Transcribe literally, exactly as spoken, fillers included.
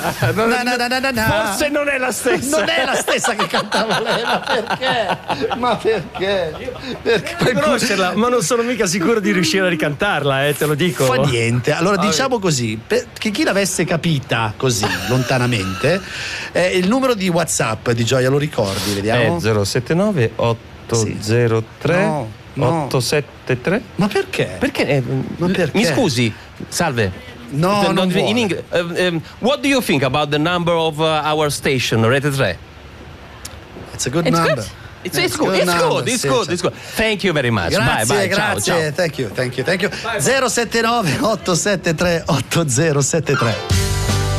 non, na, na, na, na, na. Forse non è la stessa. Non è la stessa che cantava lei, ma perché? Ma perché? Perché Puoi conoscerla, ma non sono mica sicuro di riuscire a ricantarla, eh, te lo dico. Fa niente. Allora diciamo così, per, che chi l'avesse capita così lontanamente, eh, il numero di WhatsApp di Gioia lo ricordi, vediamo? È zero sette nove otto zero tre No, no. otto sette tre. Ma perché? Perché? eh, Ma perché? Mi scusi, salve. No, Eh, non in vuole. Eng- eh, um, what do you think about the number of uh, our station, Rete tre? It's a good It's number. good. It's, it's good. It's number, good. It's sì, good. sì. It's good. Thank you very much. Grazie, bye bye. grazie. Ciao, ciao. Thank you, thank you, thank you. zero sette nove otto sette tre otto zero sette tre.